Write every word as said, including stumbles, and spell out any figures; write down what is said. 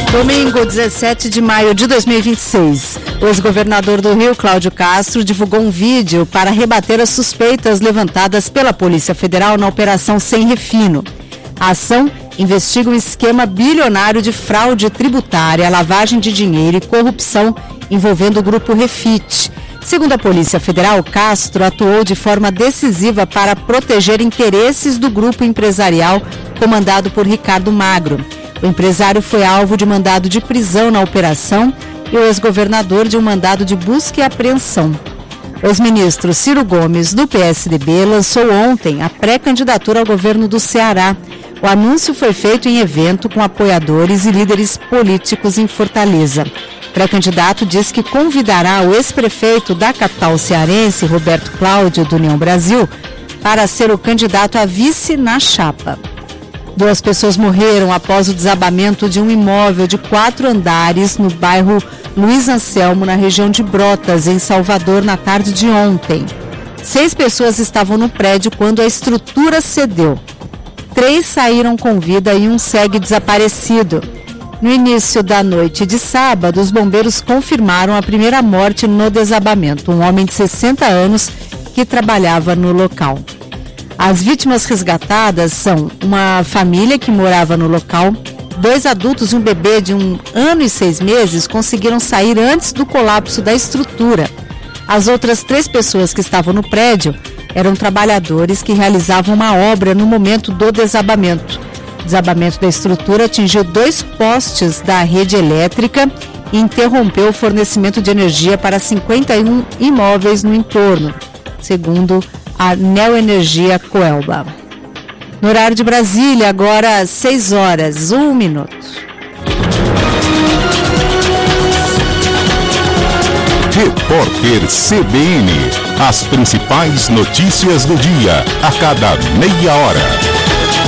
Domingo, dezessete de maio de dois mil e vinte e seis, o ex-governador do Rio, Cláudio Castro, divulgou um vídeo para rebater as suspeitas levantadas pela Polícia Federal na Operação Sem Refino. A ação investiga um esquema bilionário de fraude tributária, lavagem de dinheiro e corrupção envolvendo o Grupo Refit. Segundo a Polícia Federal, Castro atuou de forma decisiva para proteger interesses do grupo empresarial comandado por Ricardo Magro. O empresário foi alvo de mandado de prisão na operação e o ex-governador de um mandado de busca e apreensão. O ex-ministro Ciro Gomes, do P S D B, lançou ontem a pré-candidatura ao governo do Ceará. O anúncio foi feito em evento com apoiadores e líderes políticos em Fortaleza. O pré-candidato diz que convidará o ex-prefeito da capital cearense, Roberto Cláudio, do União Brasil, para ser o candidato a vice na chapa. Duas pessoas morreram após o desabamento de um imóvel de quatro andares no bairro Luiz Anselmo, na região de Brotas, em Salvador, na tarde de ontem. Seis pessoas estavam no prédio quando a estrutura cedeu. Três saíram com vida e um segue desaparecido. No início da noite de sábado, os bombeiros confirmaram a primeira morte no desabamento, um homem de sessenta anos que trabalhava no local. As vítimas resgatadas são uma família que morava no local, dois adultos e um bebê de um ano e seis meses conseguiram sair antes do colapso da estrutura. As outras três pessoas que estavam no prédio eram trabalhadores que realizavam uma obra no momento do desabamento. O desabamento da estrutura atingiu dois postes da rede elétrica e interrompeu o fornecimento de energia para cinquenta e um imóveis no entorno, segundo a Neoenergia Coelba. No horário de Brasília, agora seis horas, um minuto. Repórter C B N. As principais notícias do dia, a cada meia hora.